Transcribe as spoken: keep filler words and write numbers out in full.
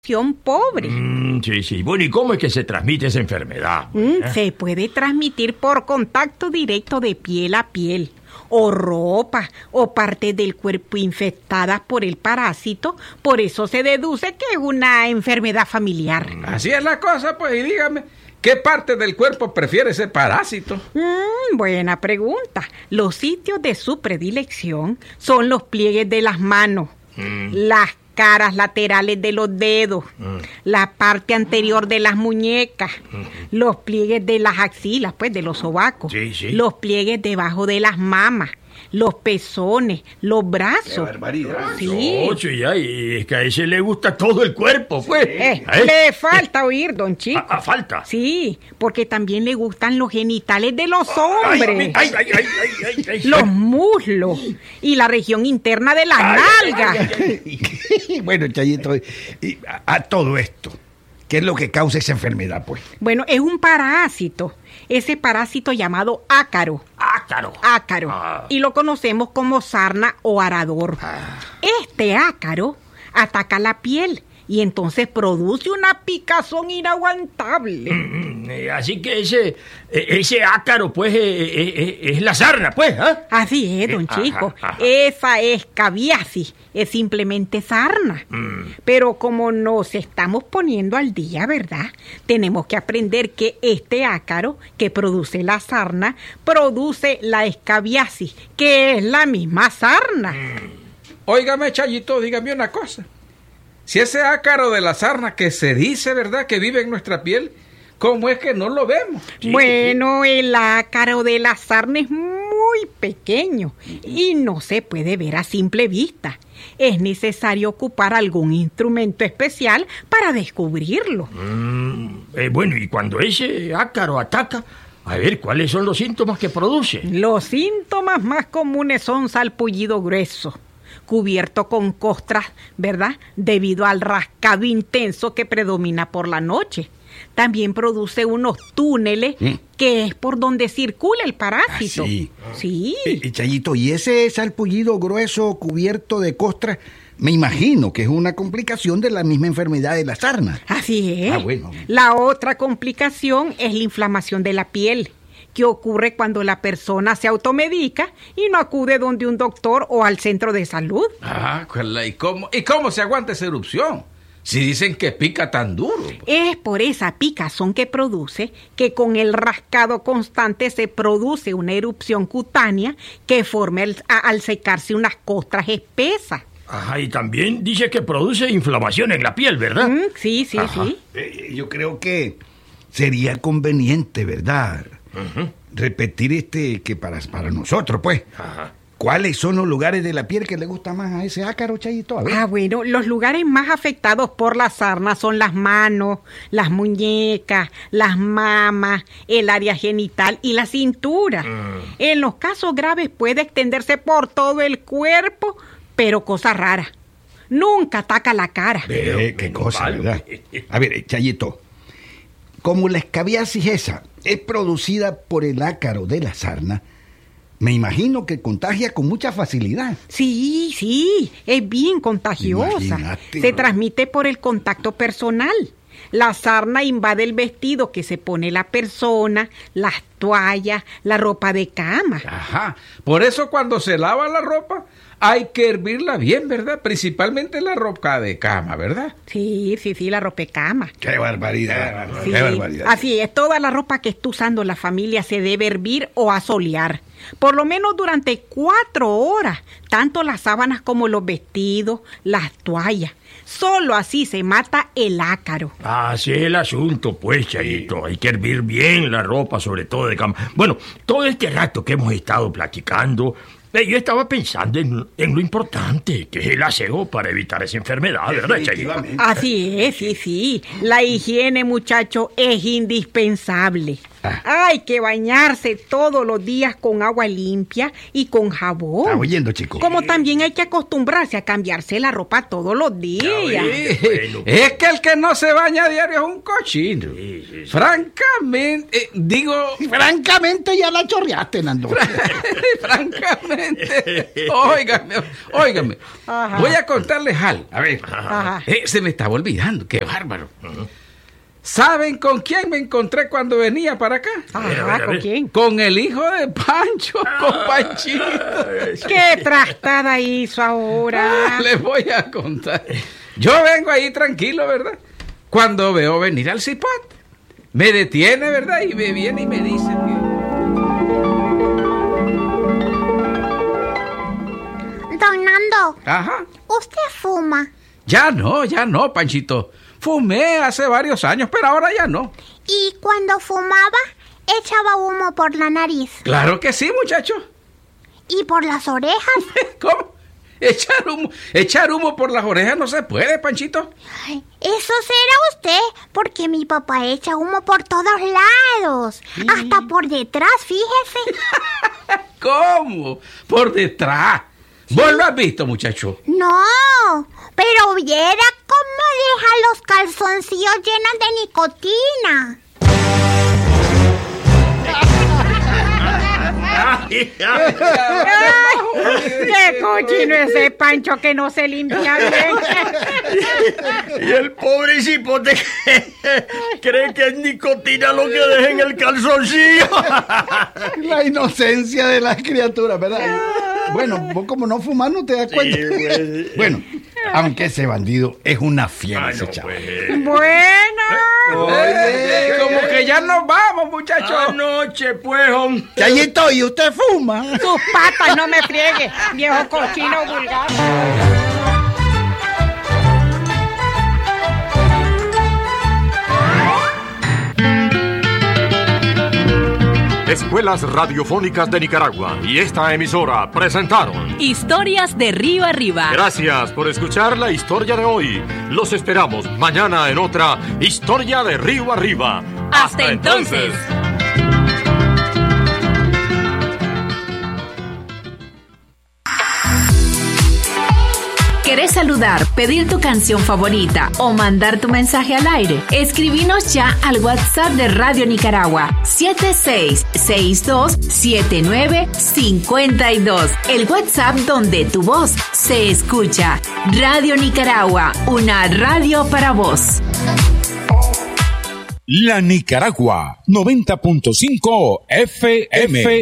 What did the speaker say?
pobre. Mm, sí, sí. Bueno, ¿y cómo es que se transmite esa enfermedad? Mm, ¿Eh? Se puede transmitir por contacto directo de piel a piel, o ropa, o partes del cuerpo infectadas por el parásito. Por eso se deduce que es una enfermedad familiar. Así es la cosa, pues, y dígame, ¿qué parte del cuerpo prefiere ese parásito? Mm, buena pregunta. Los sitios de su predilección son los pliegues de las manos, Mm. las caras laterales de los dedos, Mm. la parte anterior de las muñecas, Mm. los pliegues de las axilas, pues de los sobacos, Sí, sí. los pliegues debajo de las mamas, los pezones, los brazos. ¡Qué barbaridad! Sí. Ocho, ya, y es que a ese le gusta todo el cuerpo, pues. Eh, ¿Eh? le falta oír, don Chico. A, a falta. Sí, porque también le gustan los genitales de los Ay, hombres. ay, ay, ay, ay, ay, ay. Los muslos y la región interna de las Ay, nalgas. ay, ay, ay. Bueno, Chayito, y a, a todo esto, ¿qué es lo que causa esa enfermedad, pues? Bueno, es un parásito, ese parásito llamado ácaro. Ácaro. Ácaro. Ah. Y lo conocemos como sarna o arador. Ah. Este ácaro ataca la piel y entonces produce una picazón inaguantable. Mm, eh, Así que ese, eh, ese ácaro, pues, eh, eh, eh, es la sarna, pues, ¿ah? Así es, don Eh, ajá, Chico. ajá. Esa escabiasis es simplemente sarna. Mm. Pero como nos estamos poniendo al día, ¿verdad? Tenemos que aprender que este ácaro que produce la sarna produce la escabiasis, que es la misma sarna. Óigame, Chayito, dígame una cosa. Si ese ácaro de la sarna que se dice, ¿verdad?, que vive en nuestra piel, ¿cómo es que no lo vemos? Sí, Bueno, el ácaro de la sarna es muy pequeño y no se puede ver a simple vista. Es necesario ocupar algún instrumento especial para descubrirlo. Mm, eh, bueno, y cuando ese ácaro ataca, a ver, ¿cuáles son los síntomas que produce? Los síntomas más comunes son salpullido grueso, cubierto con costras, ¿verdad?, debido al rascado intenso que predomina por la noche. También produce unos túneles, ¿Mm? que es por donde circula el parásito. Ah, sí. Sí. Y, y, Chayito, y ese salpullido grueso cubierto de costras, me imagino que es una complicación de la misma enfermedad de la sarna. Así es. Ah, bueno. La otra complicación es la inflamación de la piel, que ocurre cuando la persona se automedica y no acude donde un doctor o al centro de salud. Ah, cuela, ¿y cómo, ¿y cómo se aguanta esa erupción? Si dicen que pica tan duro. Es por esa picazón que produce que con el rascado constante se produce una erupción cutánea que forma el- a- al secarse unas costras espesas. Ajá, y también dice que produce inflamación en la piel, ¿verdad? Mm, sí, sí, Ajá. sí. Eh, yo creo que sería conveniente, ¿verdad?, Ujú. repetir este, que para, para nosotros, pues, Ajá. ¿cuáles son los lugares de la piel que le gusta más a ese ácaro, Chayito? A ver. Ah, bueno, los lugares más afectados por la sarna son las manos, las muñecas, las mamas, el área genital y la cintura. Mm. En los casos graves puede extenderse por todo el cuerpo, pero cosa rara, nunca ataca la cara. Pero, Eh, qué menos cosa, mal. ¿verdad? A ver, eh, Chayito, como la escabiasis esa es producida por el ácaro de la sarna, me imagino que contagia con mucha facilidad. Sí, sí, es bien contagiosa. Imagínate. Se transmite por el contacto personal. La sarna invade el vestido que se pone la persona, las toallas, la ropa de cama. Ajá. Por eso cuando se lava la ropa hay que hervirla bien, ¿verdad? Principalmente la ropa de cama, ¿verdad? Sí, sí, sí, la ropa de cama. ¡Qué barbaridad! Sí, ¡Qué barbaridad! así es, toda la ropa que esté usando la familia se debe hervir o asolear, por lo menos durante cuatro horas, tanto las sábanas como los vestidos, las toallas. Solo así se mata el ácaro. Así es el asunto, pues, Chayito. Hay que hervir bien la ropa, sobre todo de cama. Bueno, todo este rato que hemos estado platicando, eh, yo estaba pensando en, en lo importante que es el aseo para evitar esa enfermedad, ¿verdad, Chayito? Así es, sí, sí. La higiene, muchacho, es indispensable. Ah. Hay que bañarse todos los días con agua limpia y con jabón. ¿Está oyendo, chico? Como también hay que acostumbrarse a cambiarse la ropa todos los días. Bueno. Es que el que no se baña a diario es un cochino. Sí, sí, sí. Francamente, eh, digo... Francamente ya la chorreaste, Nando. Francamente. Óigame, óigame. Ajá. Voy a contarles algo. A ver. Ajá. Eh, se me estaba olvidando, qué bárbaro. Uh-huh. ¿Saben con quién me encontré cuando venía para acá? Ajá, ¿con quién? Con el hijo de Pancho, con Panchito. ¿Qué trastada hizo ahora? Les voy a contar. Yo vengo ahí tranquilo, ¿verdad? Cuando veo venir al cipote, me detiene, ¿verdad? Y me viene y me dice que... Don Nando, Ajá. ¿usted fuma? Ya no, ya no, Panchito. Fumé hace varios años, pero ahora ya no. ¿Y cuando fumaba, echaba humo por la nariz? Claro que sí, muchacho. ¿Y por las orejas? ¿Cómo? Echar humo, echar humo por las orejas no se puede, Panchito. Ay, eso será usted, porque mi papá echa humo por todos lados. ¿Sí? Hasta por detrás, fíjese. ¿Cómo? Por detrás. ¿Sí? ¿Vos lo has visto, muchacho? No, pero viera cómo deja los calzoncillos llenos de nicotina. ¡Ay, qué cochino ese Pancho que no se limpia bien! Y el pobre cipote cree que es nicotina lo que deja en el calzoncillo. La inocencia de las criaturas, ¿verdad? Bueno, vos como no fumas no te das cuenta. Sí, pues. Bueno, aunque ese bandido es una fiera, ah, ese no, chaval. Pues. Bueno. Oye, como que ya nos vamos, muchachos. Anoche, pues, hombre. Chayito, ¿y usted fuma? Sus patas, no me friegue, viejo cochino vulgar. Escuelas Radiofónicas de Nicaragua y esta emisora presentaron Historias de Río Arriba. Gracias por escuchar la historia de hoy. Los esperamos mañana en otra Historia de Río Arriba. Hasta, Hasta entonces. ¿Querés saludar, pedir tu canción favorita o mandar tu mensaje al aire? Escribinos ya al WhatsApp de Radio Nicaragua siete seis seis dos siete nueve cinco dos. El WhatsApp donde tu voz se escucha. Radio Nicaragua, una radio para vos. La Nicaragua, noventa punto cinco F M.